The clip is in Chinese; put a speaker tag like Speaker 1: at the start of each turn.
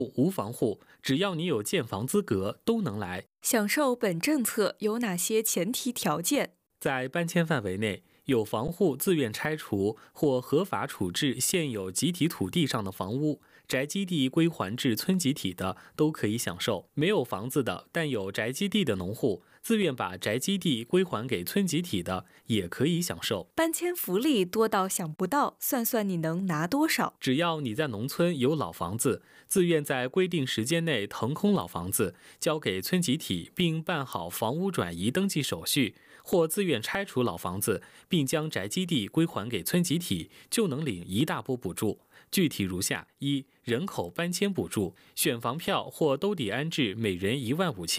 Speaker 1: 无房户，只要你有建房资格，都能来。
Speaker 2: 享受本政策有哪些前提条件？
Speaker 1: 在搬迁范围内，有房户自愿拆除或合法处置现有集体土地上的房屋，宅基地归还至村集体的都可以享受。没有房子的，但有宅基地的农户，自愿把宅基地归还给村集体的，也可以享受。
Speaker 2: 搬迁福利多到想不到，算算你能拿多少？
Speaker 1: 只要你在农村有老房子，自愿在规定时间内腾空老房子，交给村集体，并办好房屋转移登记手续，或自愿拆除老房子，并将宅基地归还给村集体，就能领一大波补助。具体如下：一、人口搬迁补助，选房票或兜底安置每人15000